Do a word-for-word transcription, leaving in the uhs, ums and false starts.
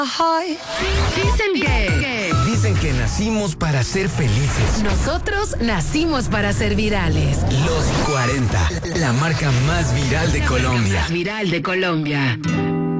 Dicen que... Dicen que nacimos para ser felices. Nosotros nacimos para ser virales. Los cuarenta, la marca más viral de Colombia. Más viral de Colombia.